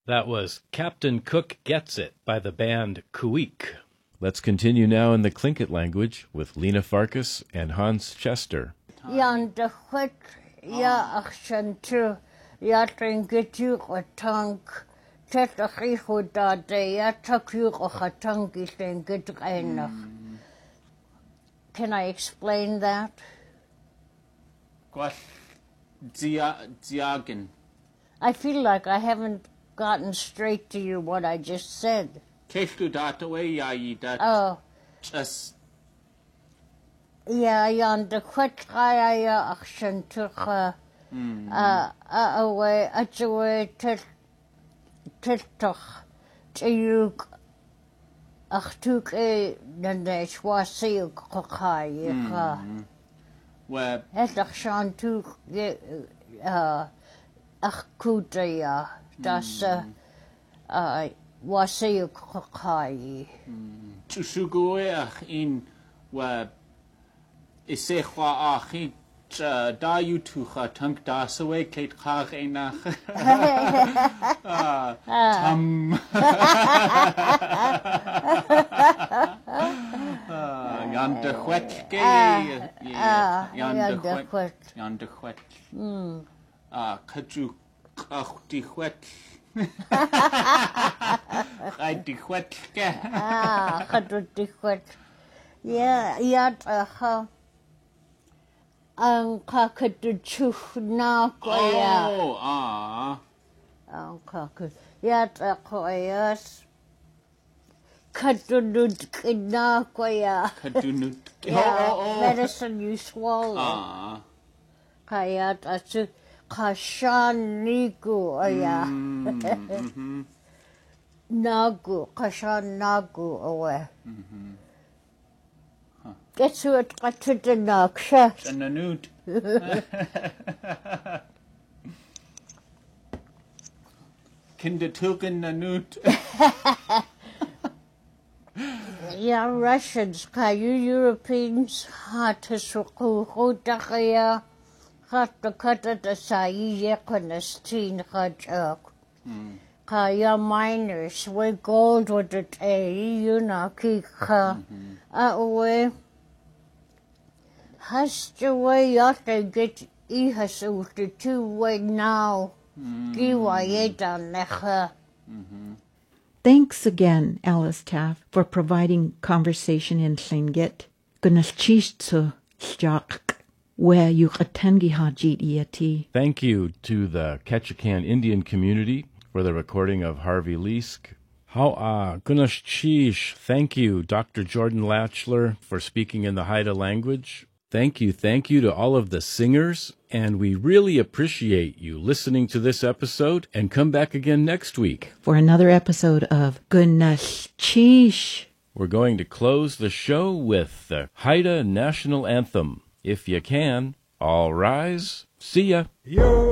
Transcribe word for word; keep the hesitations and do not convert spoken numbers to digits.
That was Captain Cook Gets It by the band Kuik. Let's continue now in the Tlingit language with Lena Farkas and Hans Chester. Jan de Chwet, ja achshantu, ja tringitu tank, tet achihu dade, ja takyu ochatangi tlingit einach. Can I explain that? Gwall diagen. I feel like I haven't gotten straight to you what I just said. Keishlu dat away ya yi dat. Oh, Just ja, Jan de Chwet, ja, ja achshantu, uh, away, achaway, tet, tetach, tiyuk, achtuk e, nande shwasiyuk kokai, ka. where Hetach shantuk, uh, achkutaya, das, uh, wasiyuk kokai. Tusugueach in where Isechwa achi da you tucha tank das away Kate Kach enach. Tam Jan de Chwetke. Jan de Chwet. Jan de Chwet. Ah, Kaju Ach di Chwet. I di Chwetke. Ah, chadwyd di chwet. Ie, iad echa. Ang kakadwyd chwch na goia. Oh, ah. Ang kakadwyd. Iad echa eas. Kadwyd na goia. Kadunut. Yeah, medicine you swallow. Ah. Kayat asu kashan nigu oya. Nagu, kashan nagu owe. Get you at the naksha. Nanut. Kindertuken nanut. Yeah, Russians, you Europeans, had to suku hodakaya, had to cut at the sai yekonestin hajak. Kaya miners, we gold with it, eh, you know, kika. Away. Has the way out to get ihas out the two way now. Giwa yedan necha. Thanks again, Alice Taff, for providing conversation in Tlingit. Gunalchistsu sjak, where you atangi hajit iati. Thank you to the Ketchikan Indian community for the recording of Harvey Leask. How Gunashchish. Thank you, Doctor Jordan Latchler, for speaking in the Haida language. Thank you, thank you to all of the singers, and we really appreciate you listening to this episode, and come back again next week For another episode of Gunalchish. We're going to close the show with the Haida National Anthem. If you can, all rise. See ya. Yo!